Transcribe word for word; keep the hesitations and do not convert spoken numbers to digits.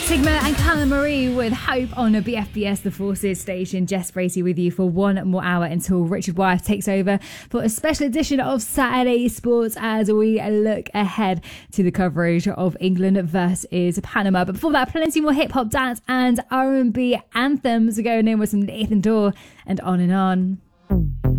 Sigma and Callum Marie with Hope on a B F B S The Forces station. Jess Bracey with you for one more hour until Richard Wyeth takes over for a special edition of Saturday Sports as we look ahead to the coverage of England versus Panama. But before that, plenty more hip hop, dance and R and B anthems going in with some Nathan Dawe and On and On.